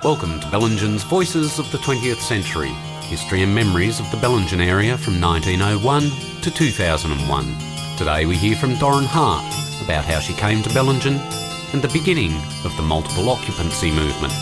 Welcome to Bellingen's Voices of the 20th Century, history and memories of the Bellingen area from 1901 to 2001. Today we hear from Doran Hart about how she came to Bellingen and the beginning of the multiple occupancy movement.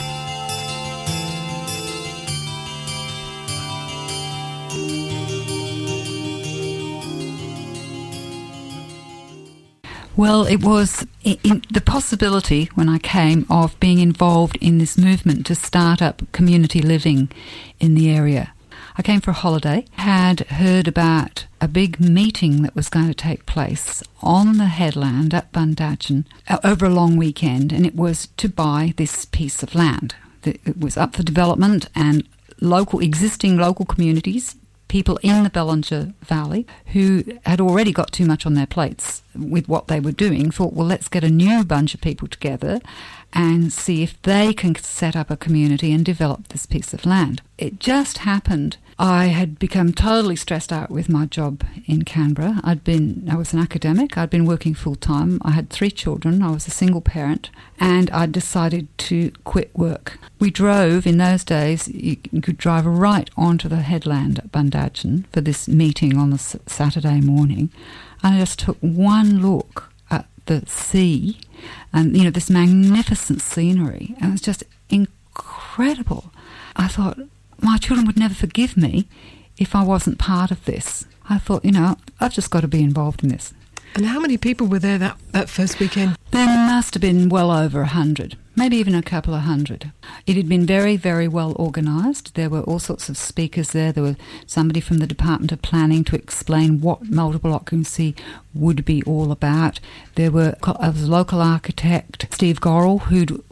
Well, it was in the possibility when I came of being involved in this movement to start up community living in the area. I came for a holiday, had heard about a big meeting that was going to take place on the headland at Bundagen over a long weekend, and it was to buy this piece of land. It was up for development, and existing local communities, people in the Bellinger Valley who had already got too much on their plates with what they were doing, thought, well, let's get a new bunch of people together and see if they can set up a community and develop this piece of land. It just happened I had become totally stressed out with my job in Canberra. I was an academic. I'd been working full-time. I had 3 children. I was a single parent, and I decided to quit work. We drove, in those days, you could drive right onto the headland at Bundagen for this meeting on the Saturday morning. And I just took one look at the sea and, this magnificent scenery. And it was just incredible. I thought, my children would never forgive me if I wasn't part of this. I thought, I've just got to be involved in this. And how many people were there that first weekend? There must have been well over 100, maybe even a couple of hundred. It had been very, very well organised. There were all sorts of speakers there. There was somebody from the Department of Planning to explain what multiple occupancy would be all about. There was a local architect, Steve Gorrell,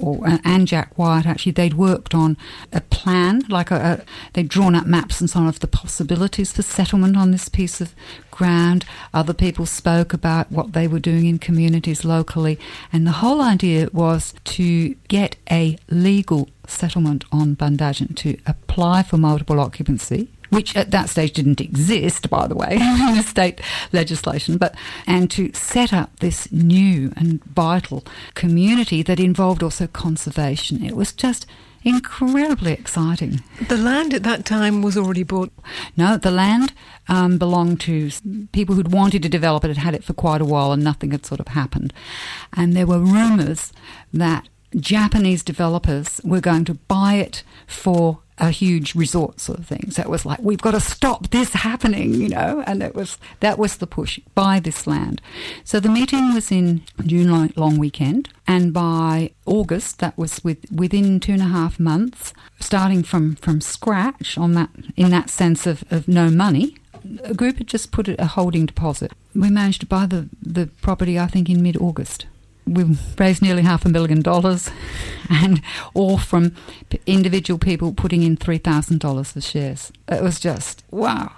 and Jack White, actually. They'd worked on a plan, they'd drawn up maps and so on of the possibilities for settlement on this piece of ground. Other people spoke about what they were doing in communities locally, and the whole idea was to get a legal settlement on Bundagen, to apply for multiple occupancy, which at that stage didn't exist, by the way, in the state legislation, and to set up this new and vital community that involved also conservation. It was just incredibly exciting. The land at that time was already bought? No, the land belonged to people who'd wanted to develop it, had had it for quite a while, and nothing had sort of happened. And there were rumours that Japanese developers were going to buy it for a huge resort sort of thing. So it was like, we've got to stop this happening, and that was the push, buy this land. So the meeting was in June long weekend, and by August, that was within 2.5 months, starting from scratch in that sense of no money. A group had just put a holding deposit. We managed to buy the property, I think, in mid-August. We raised nearly $500,000, and all from individual people putting in $3,000 of shares. It was just, wow.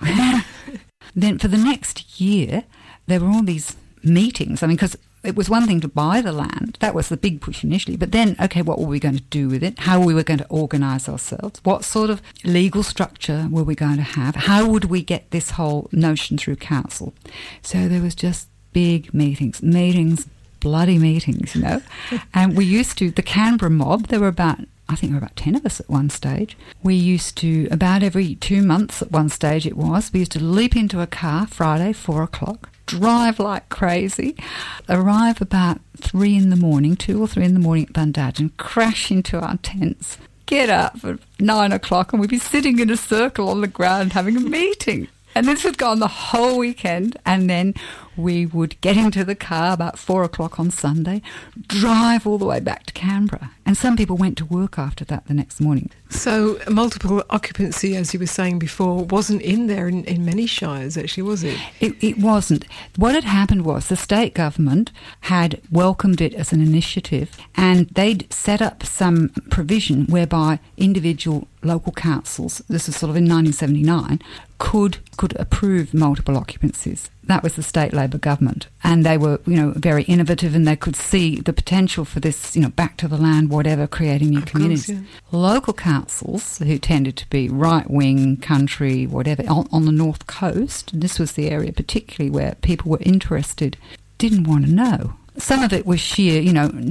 Then for the next year, there were all these meetings. Because it was one thing to buy the land. That was the big push initially. But then, okay, what were we going to do with it? How were we going to organise ourselves? What sort of legal structure were we going to have? How would we get this whole notion through council? So there was just big meetings, bloody meetings, And we used to, the Canberra mob, there were about 10 of us at one stage. We used to, about every 2 months at one stage we used to leap into a car Friday, 4 o'clock, drive like crazy, arrive about 3 in the morning, 2 or 3 in the morning at Bundagen, crash into our tents, get up at 9 o'clock, and we'd be sitting in a circle on the ground having a meeting. And this would go on the whole weekend, and then we would get into the car about 4 o'clock on Sunday, drive all the way back to Canberra. And some people went to work after that the next morning. So multiple occupancy, as you were saying before, wasn't in there in many shires, actually, was it? It wasn't. What had happened was the state government had welcomed it as an initiative, and they'd set up some provision whereby individual local councils, this was sort of in 1979, could approve multiple occupancies. That was the state Labor government, and they were, very innovative, and they could see the potential for this, back to the land, whatever, creating new communities. Course, yeah. Local councils, who tended to be right-wing, country, whatever, on the north coast, this was the area particularly where people were interested, didn't want to know. Some of it was sheer, not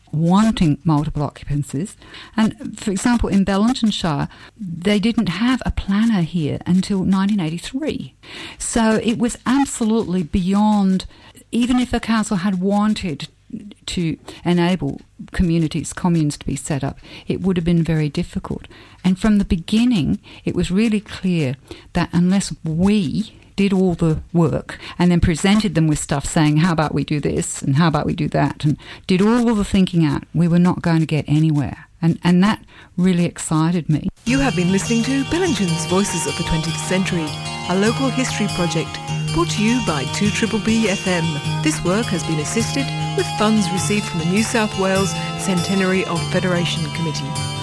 wanting multiple occupancies. And, for example, in Bellingtonshire, they didn't have a planner here until 1983. So it was absolutely beyond, even if the council had wanted to enable communes to be set up, it would have been very difficult. And from the beginning, it was really clear that unless we did all the work and then presented them with stuff saying, how about we do this and how about we do that, and did all of the thinking out, we were not going to get anywhere. And that really excited me. You have been listening to Bellingham's Voices of the 20th Century, a local history project brought to you by 2BBB FM. This work has been assisted with funds received from the New South Wales Centenary of Federation Committee.